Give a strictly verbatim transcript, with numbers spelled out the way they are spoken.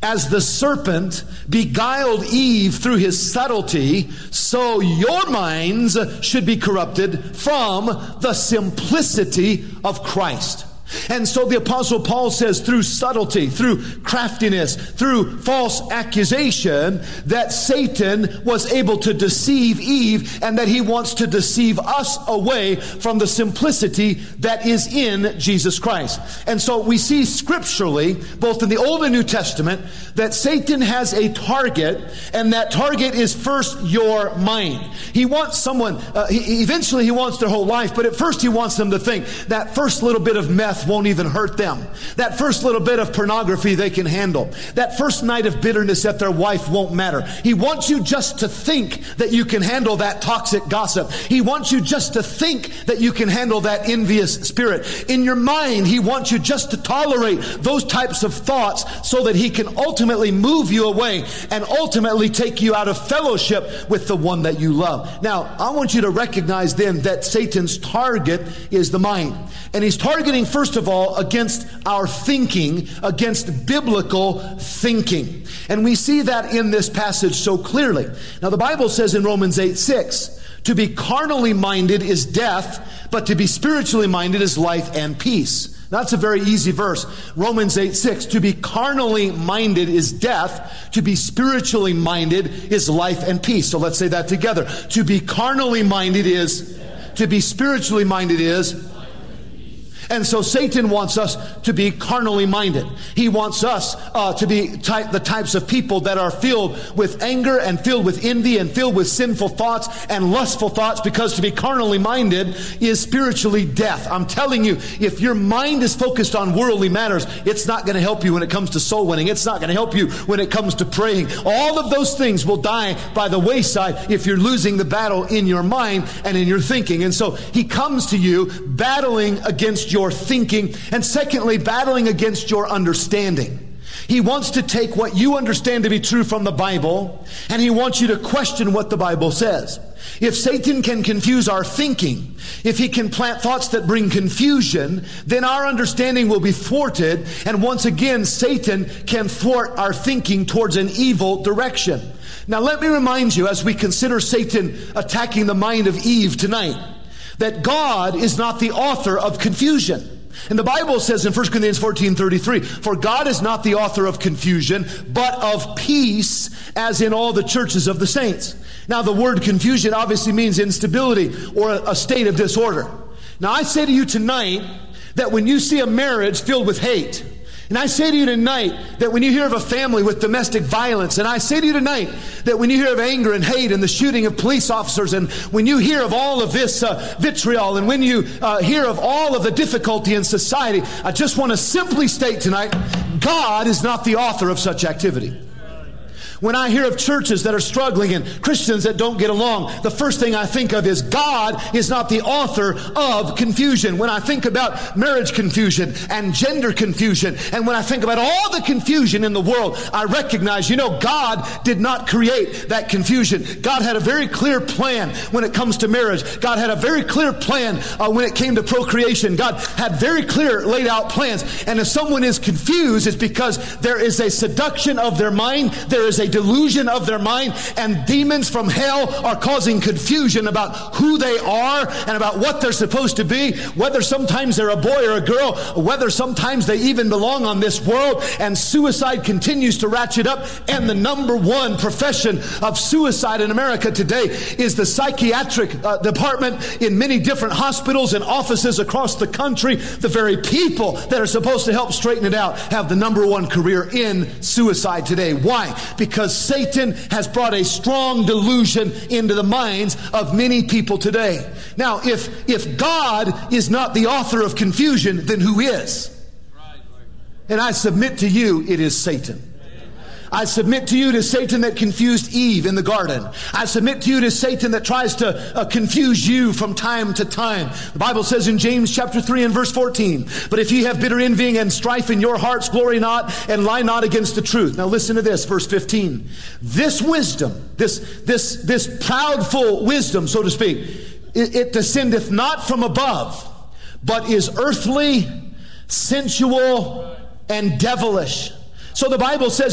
As the serpent beguiled Eve through his subtlety, so your minds should be corrupted from the simplicity of Christ. And so the Apostle Paul says through subtlety, through craftiness, through false accusation, that Satan was able to deceive Eve, and that he wants to deceive us away from the simplicity that is in Jesus Christ. And so we see scripturally, both in the Old and New Testament, that Satan has a target, and that target is first your mind. He wants someone, uh, he, eventually he wants their whole life, but at first he wants them to think that first little bit of meth won't even hurt them. That first little bit of pornography they can handle. That first night of bitterness at their wife won't matter. He wants you just to think that you can handle that toxic gossip. He wants you just to think that you can handle that envious spirit. In your mind, he wants you just to tolerate those types of thoughts so that he can ultimately move you away and ultimately take you out of fellowship with the one that you love. Now, I want you to recognize then that Satan's target is the mind. And he's targeting, first of all, against our thinking, against biblical thinking. And we see that in this passage so clearly. Now, the Bible says in Romans eight six, to be carnally minded is death, but to be spiritually minded is life and peace. That's a very easy verse. Romans eight six, to be carnally minded is death, to be spiritually minded is life and peace. So let's say that together. To be carnally minded is, to be spiritually minded is. And so Satan wants us to be carnally minded. He wants us uh, to be type, the types of people that are filled with anger and filled with envy and filled with sinful thoughts and lustful thoughts, because to be carnally minded is spiritually death. I'm telling you, if your mind is focused on worldly matters, it's not going to help you when it comes to soul winning. It's not going to help you when it comes to praying. All of those things will die by the wayside if you're losing the battle in your mind and in your thinking. And so he comes to you battling against your thinking, and secondly, battling against your understanding. He wants to take what you understand to be true from the Bible, and he wants you to question what the Bible says. If Satan can confuse our thinking, if he can plant thoughts that bring confusion, then our understanding will be thwarted, and once again, Satan can thwart our thinking towards an evil direction. Now, let me remind you, as we consider Satan attacking the mind of Eve tonight, that God is not the author of confusion. And the Bible says in First Corinthians fourteen thirty-three, for God is not the author of confusion, but of peace, as in all the churches of the saints. Now, the word confusion obviously means instability or a state of disorder. Now, I say to you tonight that when you see a marriage filled with hate, and I say to you tonight that when you hear of a family with domestic violence, and I say to you tonight that when you hear of anger and hate and the shooting of police officers, and when you hear of all of this uh, vitriol, and when you uh, hear of all of the difficulty in society, I just want to simply state tonight, God is not the author of such activity. When I hear of churches that are struggling and Christians that don't get along, the first thing I think of is God is not the author of confusion. When I think about marriage confusion and gender confusion, and when I think about all the confusion in the world, I recognize, you know, God did not create that confusion. God had a very clear plan when it comes to marriage. God had a very clear plan uh, when it came to procreation. God had very clear laid out plans. And if someone is confused, it's because there is a seduction of their mind. There is a delusion of their mind, and demons from hell are causing confusion about who they are and about what they're supposed to be, whether sometimes they're a boy or a girl, whether sometimes they even belong on this world. And suicide continues to ratchet up, and the number one profession of suicide in America today is the psychiatric uh, department in many different hospitals and offices across the country. The very people that are supposed to help straighten it out have the number one career in suicide today. Why? Because Satan has brought a strong delusion into the minds of many people today. Now, if if God is not the author of confusion, then who is? And I submit to you, it is Satan. I submit to you to Satan that confused Eve in the garden. I submit to you to Satan that tries to uh, confuse you from time to time. The Bible says in James chapter three and verse fourteen, but if ye have bitter envying and strife in your hearts, glory not and lie not against the truth. Now listen to this, verse fifteen. This wisdom, this, this, this proudful wisdom, so to speak, it, it descendeth not from above, but is earthly, sensual, and devilish. So the Bible says